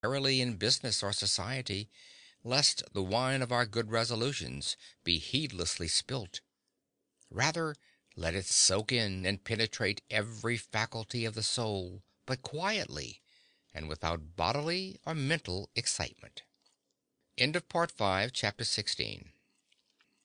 necessarily in business or society, lest the wine of our good resolutions be heedlessly spilt. Rather, let it soak in and penetrate every faculty of the soul, but quietly, and without bodily or mental excitement. End of Part 5, Chapter 16.